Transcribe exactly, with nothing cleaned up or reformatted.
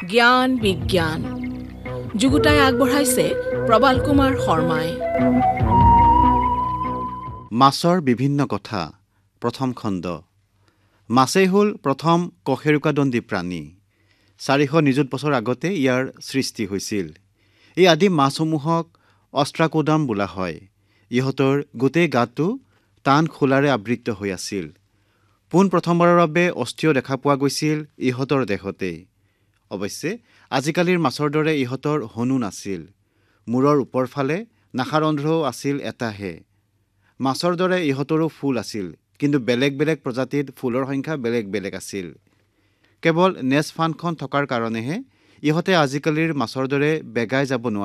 জ্ঞান বিজ্ঞান যুগুতাই আগবঢ়াইছে প্ৰবাল কুমাৰ শৰ্মাই। মাছৰ বিভিন্ন কথা প্ৰথম খণ্ড। মাছেই হ'ল প্ৰথম কশেৰুকাদণ্ডী প্ৰাণী। চাৰিশ নিযুত বছৰ আগতে ইয়াৰ সৃষ্টি হৈছিল। এই আদি মাছসমূহক অষ্ট্ৰাকোডাম বোলা হয়। ইহঁতৰ গোটেই গাটো টান খোলাৰে আবৃত হৈ আছিল। পোনপ্ৰথমবাৰৰ বাবে অস্থিও দেখা পোৱা গৈছিল ইহঁতৰ দেহতেই। অৱশ্যে আজিকালিৰ মাছৰ দৰে ইহঁতৰ হনু নাছিল। মূৰৰ ওপৰ ফালে নাসাৰন্ধ্ৰও আছিল এটাহে। মাছৰ দৰে ইহঁতৰো ফুল আছিল, কিন্তু বেলেগ বেলেগ প্ৰজাতিত ফুলৰ সংখ্যা বেলেগ বেলেগ আছিল। কেৱল নেজ ফানখন থকাৰ কাৰণেহে ইহঁতে আজিকালিৰ মাছৰ দৰে বেগাই যাব নোৱাৰে।